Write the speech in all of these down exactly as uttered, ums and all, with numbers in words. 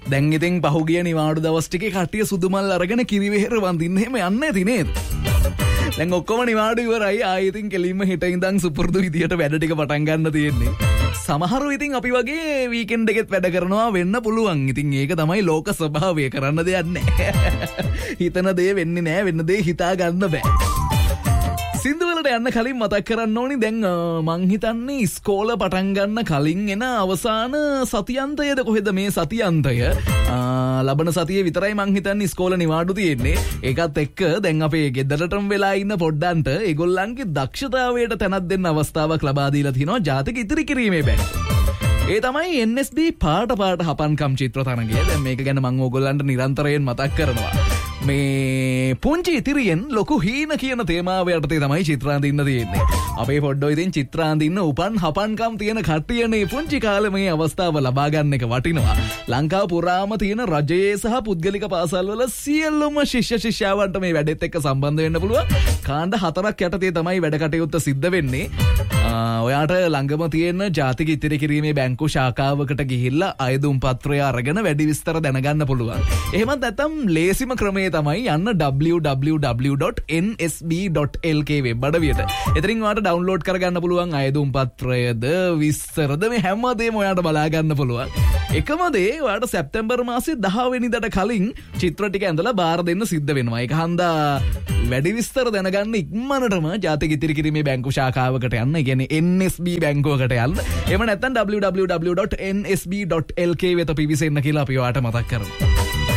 දැන් ඉතින් පහුගිය නිවාඩු දවස් ටිකේ කට්ටිය සුදුමල් අරගෙන කිරිවෙහෙර වඳින්න එහෙම යන්නේ නැති නේද? දැන් ඔක්කොම නිවාඩු ඉවරයි. ආයෙ ඉතින් කෙලින්ම හෙට ඉඳන් සුපුරුදු විදියට වැඩ ටික පටන් ගන්න තියෙන්නේ. සමහරව ඉතින් අපි වගේ වීකෙන්ඩ් එකෙත් වැඩ කරනවා වෙන්න පුළුවන්. ඉතින් ඒක තමයි ලෝක ස්වභාවය, කරන්න දෙයක් නැහැ. හිතන දේ වෙන්නේ නැහැ, වෙන්න දේ හිතා ගන්න බෑ. සින්දුවලට යන්න කලින් මතක් කරන්න ඕනි දැන් මං හිතන්නේ ඉස්කෝල පටන් ගන්න කලින් එන අවසාන සතියන්තයද කොහෙද මේ සතියන්තය? ලබන සතියේ විතරයි මං හිතන්නේ ඉස්කෝල නිවාඩු තියෙන්නේ. ඒකත් එක්ක දැන් අපේ ගෙදරටම වෙලා ඉන්න පොඩ්ඩන්ට ඒගොල්ලන්ගේ දක්ෂතාවයට තැනක් දෙන්න අවස්ථාවක් ලබා දීලා තිනවා ජාතික ඉතිරි කිරීමේ බැංකුව. ඒ තමයි එන් එස් බී පාට පාට හපන්කම් චිත්‍ර තරගය. දැන් මේක ගැන මම ඕගොල්ලන්ට නිරන්තරයෙන් මතක් කරනවා. මේ පුංචි ඉතිරියෙන් ලොකු හීන කියන තේමාව යටතේ තමයි චිත්‍ර අඳින්න තියෙන්නේ. අපේ පොඩ්ඩෝ ඉතින් චිත්‍ර අඳින්න උපන් හපන්කම් තියෙන කට්ටියනේ පුංචි කාලේ මේ අවස්ථාව ලබා ගන්න එක වටිනවා. ලංකාව පුරාම තියෙන රජයේ සහ පුද්ගලික පාසල්වල සියලුම ශිෂ්‍ය ශිෂ්‍යාවන්ට මේ වැඩෙත් එක්ක සම්බන්ධ වෙන්න පුළුවන්. කාණ්ඩ හතරක් යටතේ තමයි වැඩ කටයුත්ත සිද්ධ වෙන්නේ. ඔයාට ළඟම තියෙන ජාතික ඉතිරි කිරීමේ බැංකු ශාඛාවකට ගිහිල්ලා අයදුම් පත්‍රය අරගෙන වැඩි විස්තර දැනගන්න පුළුවන්. එහෙමත් නැත්නම් ලේසිම ක්‍රමය තමයි යන්න double-u double-u double-u dot n s b dot l k web අඩවියට. එතනින් ඔයාට ඩවුන්ලෝඩ් කරගන්න පුළුවන් අයදුම් පත්‍රයද විස්තරද මේ හැමදේම ඔයාට බලා ගන්න පුළුවන්. එකම දේ ඔයාට සැප්තැම්බර් මාසේ දහ වෙනිදාට කලින් චිත්‍ර ටික ඇඳලා බාර දෙන්න සිද්ධ වෙනවා. ඒක හන්දා වැඩි විස්තර දැනගන්න ඉක්මනටම ජාතික ඉතිරි කිරීමේ බැංකු ශාඛාවකට යන්න. ඒ කියන්නේ එන් එස් බී බැංකුවකට යන්න. එහෙම නැත්නම් double-u double-u double-u dot n s b dot l k වෙත පිවිසෙන්න කියලා අපි ඔයාට මතක් කරනවා.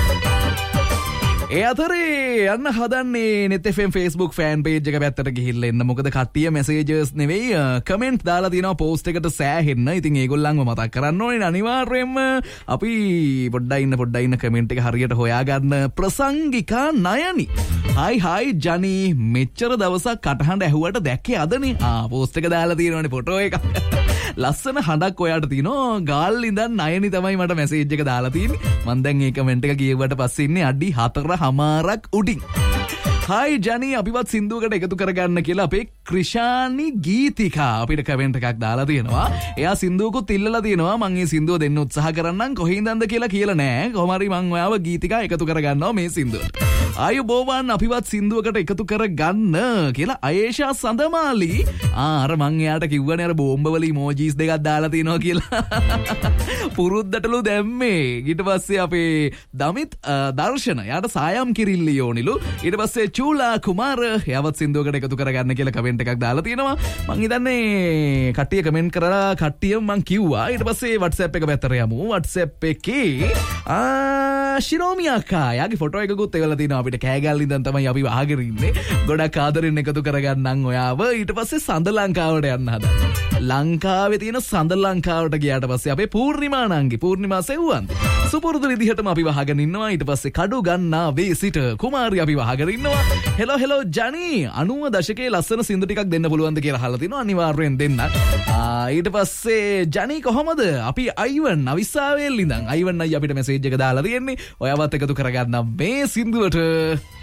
ඒ අතරේ යන්න හදන්නේ net f m Facebook fan page එක පැත්තට ගිහිල්ලා එන්න. මොකද කට්ටිය messages නෙවෙයි comment දාලා තියෙනවා post එකට සෑහෙන්න. ඉතින් ඒගොල්ලන්ව මතක් කරන්න ඕනේ අනිවාර්යයෙන්ම අපි පොඩ්ඩයි ඉන්න පොඩ්ඩයි ඉන්න comment එක හරියට හොයාගන්න. ප්‍රසංගිකා නයනි හයි හයි ජනි මෙච්චර දවසක් කටහඬ ඇහුවට දැක්කේ අදනේ. ආ post එක දාලා තියෙනවනේ ෆොටෝ එක. ලස්සන හඬක් ඔයාට තියෙනවා. ගාල් ඉඳන් නයනි තමයි මට මැසේජ් එක දාලා තියෙන්නේ. මම දැන් මේ කමෙන්ට් එක කියුවට පස්සේ ඉන්නේ අඩි හතර හමාරක් උඩින්. හයි ජනි අපිවත් සින්දුවකට එකතු කරගන්න කියලා අපේ ක්‍රිෂානි ගීතිකා අපිට කමෙන්ට් එකක් දාලා තියෙනවා. එයා සින්දුවකුත් ඉල්ලලා තියෙනවා. මම මේ සින්දුව දෙන්න උත්සාහ කරන්නම්. කොහේ ඉඳන්ද කියලා කියලා නෑ. කොහොම හරි මම ඔයාව ගීතිකා එකතු කරගන්නවා මේ සින්දුවට. ආයුබෝවන් අපිවත් සින්දුවකට එකතු කරගන්න කියලා අයේෂා සඳමාලි. ආ අර මං එයාට කිව්වනේ අර බෝම්බ වල ඉමෝජිස් දෙකක් දාලා තිනවා කියලා. පුරුද්දටලු දැම්මේ. ඊට පස්සේ අපේ දමිත් දර්ශන යාට සායම් කිරිල්ලි යෝනිලු. ඊට පස්සේ චූලා කුමාර එයාවත් සින්දුවකට එකතු කරගන්න කියලා කමෙන්ට් එකක් දාලා තිනවා. මං හිතන්නේ කට්ටිය කමෙන්ට් කරලා කට්ටියම මං කිව්වා. ඊට පස්සේ WhatsApp එක පැත්තට යමු. WhatsApp එකේ ආ ශිරෝමි අක්කා යාගේ ෆොටෝ එකකුත් එවලා තිනවා. අපිට කෑගල්ල ඉඳන් තමයි අපි වහගෙන ඉන්නේ. ගොඩක් ආදරෙන් එකතු කරගන්නම් ඔයාව. ඊට පස්සේ සඳ ලංකාවට යන්න හදන්න. ලංකාවේ තියෙන සඳ ලංකාවට ගියාට පස්සේ අපේ පූර්ණිමා නංගි පූර්ණිමා සෙව්වන්ත සුපුරුදු විදිහටම අපි වහගෙන ඉන්නවා. ඊට පස්සේ කඩු ගන්නා වේ සිට කුමාරි අපි වහගෙන ඉන්නවා. හෙලෝ හෙලෝ ජනි අනූව දශකයේ ලස්සන සින්දු ටිකක් දෙන්න පුළුවන්ද කියලා අහලා තිනවා. අනිවාර්යෙන් දෙන්න. ආ ඊට පස්සේ ජනි කොහමද? අපි අයිවන් අවිස්සාවේල් ඉඳන් අයිවන් අයියා අපිට මැසේජ් එක දාලා තියෙන්නේ. ඔයාවත් එකතු කරගන්න මේ සින්දුවට.